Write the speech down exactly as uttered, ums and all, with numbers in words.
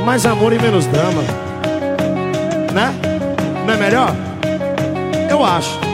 mais amor e menos drama, né? Não é melhor? Eu acho.